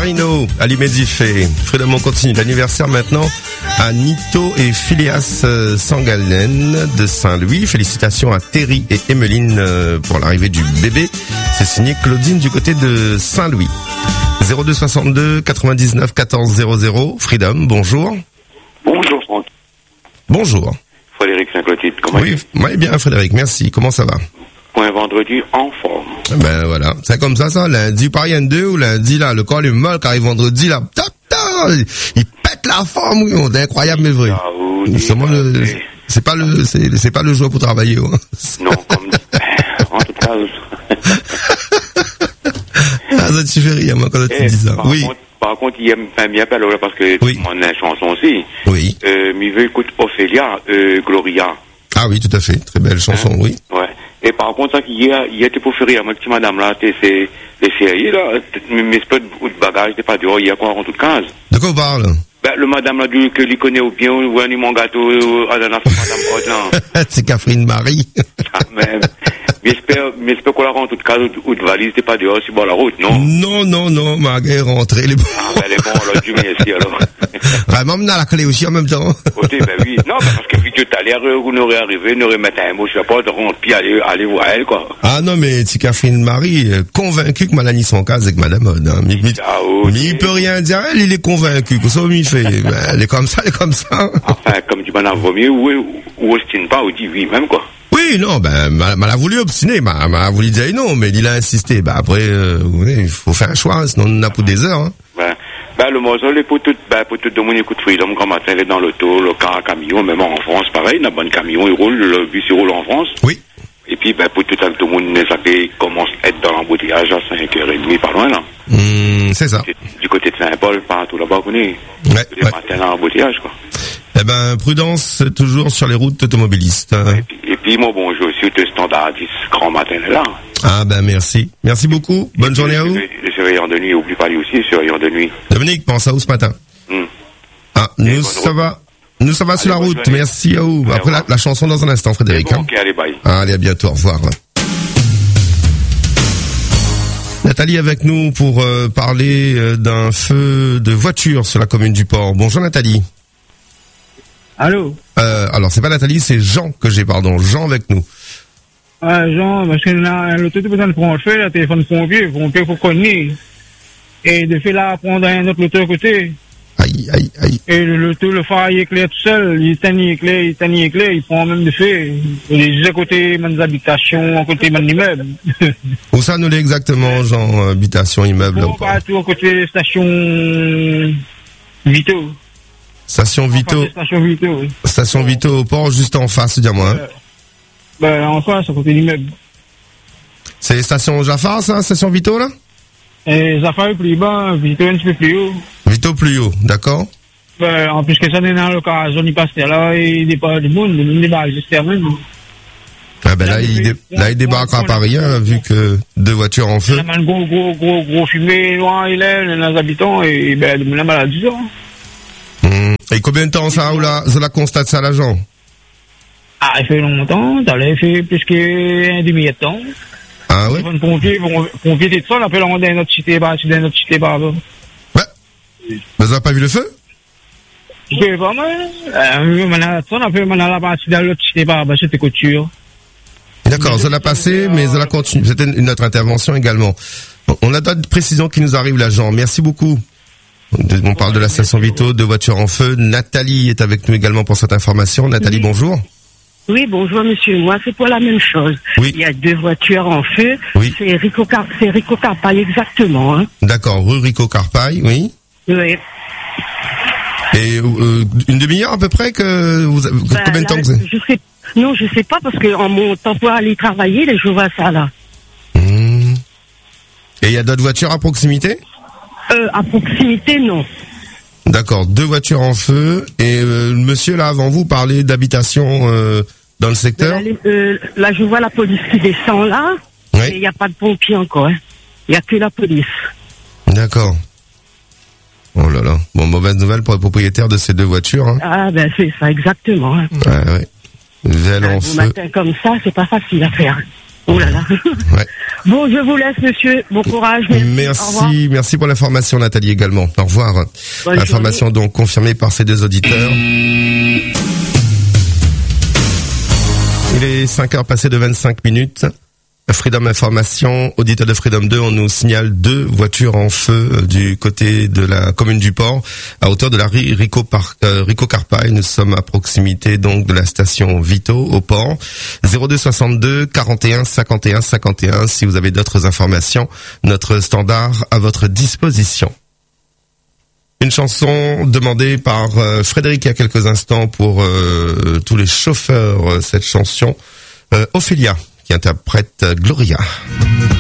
Marino, Ali Medif et Freedom, on continue. L'anniversaire maintenant à Nito et Phileas Sangalen de Saint-Louis. Félicitations à Terry et Emeline pour l'arrivée du bébé. C'est signé Claudine du côté de Saint-Louis. 02 62 99 14 00. Freedom, bonjour. Bonjour Franck. Bonjour. Frédéric Saint-Clotilde, comment Oui, bien Frédéric, merci. Comment ça va? Pour un vendredi en forme. Ben voilà, c'est comme ça, lundi pas rien de deux, ou lundi là, le corps est molle, car vendredi là, il pète la forme, oui, c'est incroyable mais vrai. C'est pas le jour pour travailler. Hein. Non, comme en tout cas. Ça te fait rire, moi, quand tu dis ça. Oui. Par contre, il aime bien pas là parce que oui. Mon chanson aussi. Oui. Il veut écouter Ophélia, Gloria. Ah oui, tout à fait, très belle chanson, oui. Ouais. Et par contre, ça qu'il y a été pour faire rire, moi, petit madame là, c'est les séries là, mais c'est pas de bagage, c'est pas dehors, il y a quoi en toute case. De quoi on parle? Ben, le madame là, que lui connaît ou bien, ou un mon gâteau, à la madame Odlan. C'est Catherine Marie. Ah, même. Mais j'espère qu'on la rend en toute cas, ou de valise, t'es pas dehors, sur bord la route, non? Non, Marie est rentrée, elle est bon. Ah, ben, elle est bon, alors, Dieu merci, alors. Vraiment, on a la clé aussi en même temps. Côté, ben oui. Non, parce que vu que t'as l'air, vous n'aurez arrivé, n'aurez mettre un mot, je sais pas, de rentrer, puis aller voir elle, quoi. Ah, non, mais c'est Catherine Marie, convaincu que Malanie son cas avec Madame Odd, hein. Mais il peut rien dire, il est convaincu, que ça, il fait, ben, elle est comme ça. Enfin, comme tu m'en as vaut mieux, ou ostine pas, ou dit oui, même, quoi. Oui, non, ben, mal a voulu obstiner, mal a voulu dire non, mais il a insisté. Ben, après, il faut faire un choix, sinon on en a pour des heures, hein. Ben, le mausolée, est pour tout le monde écoute Freedom, quand matin, elle est dans l'auto, le car à camion, même en France, pareil, il y a un bon camion, il roule, le bus, il roule en France. Oui. Et puis, ben, pour tout le monde, il commence à être dans l'embouteillage à 5h30, pas loin, là. C'est ça. Du côté de Saint-Paul, partout là-bas, vous connaissez. Ouais. Le matin, dans l'embouteillage, quoi. Eh ben, prudence, toujours sur les routes automobilistes. Et puis, moi, bon, je suis au standard 10, grand matin, là. Ah, ben, merci. Merci beaucoup. Bonne journée à vous. Le surveillant de nuit, oublie pas lui aussi, le surveillant de nuit. Dominique, pense à où ce matin? Ah, nous, ça va. Nous, ça va sur la route. Merci à vous. Après, la chanson dans un instant, Frédéric. Bon, ok, allez, bye. Allez, à bientôt. Au revoir. Nathalie avec nous pour parler d'un feu de voiture sur la commune du Port. Bonjour Nathalie. Allô. Alors c'est pas Nathalie, c'est Jean que j'ai, pardon. Jean avec nous. Jean, parce que l'auto peut prendre le feu, le téléphone pompier faut connaître. Et de fait là, prendre un autre l'auto à côté. Aïe. Et l'auto, le phare, il éclaire tout seul, il éclaire, il prend même de feu. Il est à côté de mes habitations, à côté de mon immeuble. Où ça nous l'est exactement, Jean, habitation, immeuble? Tout à côté de la station Vito. Station Vito. Oui. Station Vito au port, juste en face, dis-moi. En face, à côté de l'immeuble. C'est station Jafar, ça, station Vito, là? Jafar est plus bas, Vito un petit peu plus haut. Vito plus haut, d'accord? En plus que ça, dans le cas, il passe là, il n'est pas du monde, il débarque juste même. Ah ben là, il débarquera par rien, vu que deux voitures en feu. Il y a un gros fumée, loin, il est, les habitants, et ben, la maladie, ça. Et combien de temps ça, vous la constate ça, l'agent? Ah, il fait longtemps, ça l'a fait plus qu'un demi-heure de temps. Ah oui? Les pompiers, t'es de ça, on appelle dans notre cité, Vous n'avez pas vu le feu? C'est pas mal. On appelle la partie dans l'autre cité, c'était couture. D'accord, ça l'a passé, mais ça l'a continué. C'était notre intervention également. On a d'autres précisions qui nous arrivent, l'agent. Merci beaucoup. On parle de la station Vito, de voitures en feu. Nathalie est avec nous également pour cette information. Nathalie, bonjour. Oui, bonjour monsieur. Moi, c'est pour la même chose. Oui. Il y a deux voitures en feu. Oui. C'est Rico Carpaille exactement. Hein. D'accord, rue Rico Carpaille, oui. Oui. Et une demi-heure à peu près que combien de temps que c'est? Je sais pas parce que en montant pour aller travailler, je vois ça là. Et il y a d'autres voitures à proximité? À proximité, non. D'accord, deux voitures en feu. Et le monsieur là avant vous parlait d'habitation dans le secteur? Là, je vois la police qui descend là. Oui. Et il n'y a pas de pompiers encore. Il n'y a que la police. D'accord. Oh là là. Bon, mauvaise nouvelle pour les propriétaires de ces deux voitures. Hein. Ah ben c'est ça, exactement. Hein. Ouais. Velle en feu. Un matin comme ça, c'est pas facile à faire. Oh là là. Ouais. Bon, je vous laisse, monsieur. Bon courage. Merci pour l'information, Nathalie, également. Au revoir. Bonne Information journée. donc confirmée par ces deux auditeurs. Il est 5h passé de 25 minutes. Freedom Information, auditeur de Freedom 2, on nous signale 2 voitures en feu du côté de la commune du Port, à hauteur de la Rico Carpaille. Nous sommes à proximité donc de la station Vito au Port. 02 62 41 51 51. Si vous avez d'autres informations, notre standard à votre disposition. Une chanson demandée par Frédéric il y a quelques instants pour tous les chauffeurs, cette chanson Ophélia qui interprète Gloria.